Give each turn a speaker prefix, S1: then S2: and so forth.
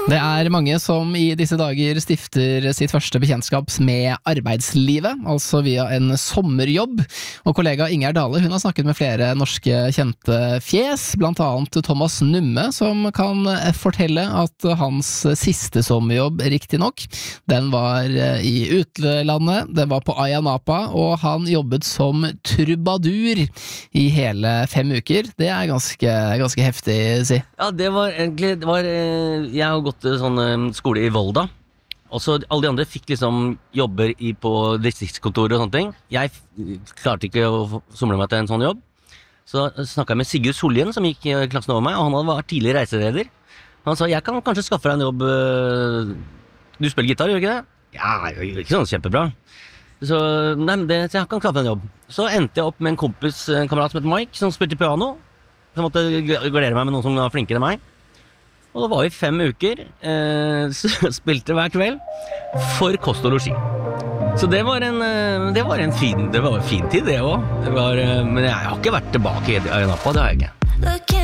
S1: Det mange som I disse dager stifter sitt første bekjentskap med arbeidslivet, altså via en sommerjobb. Og kollega Ingjerd Dale, hun har snakket med flere norske kjente fjes, blant annet Thomas Numme, som kan fortelle at hans siste sommerjobb, riktig nok, den var I utlandet, den var på Ayia Napa, og han jobbet som trubadur I hele 5 uker. Det ganske heftig, si.
S2: Ja, det var egentlig, jeg har gått sånn skole I Volda, og så alle de andre fikk liksom jobber på distriktskontorer og sånne ting. Jeg klarte ikke å somle meg til en sånn jobb. Så snakket jeg med Sigurd Soljen, som gikk I klassen over meg, og han var tidligere reiseleder. Han sa, jeg kan kanskje skaffe deg en jobb. Du spiller gitar, gjør ikke det? Ja, ikke sånn kjempebra. Så jeg kan skaffe deg en jobb. Så endte jeg opp med en kamerat som heter Mike, som spilte piano. Så måtte glede meg med noen som var flinkere enn meg. Og da var vi 5 uker, spilte hver kveld for kost og logi. Så det var en fin tid det også. Men jeg har ikke vært tilbake I Ayia Napa, det har jeg ikke.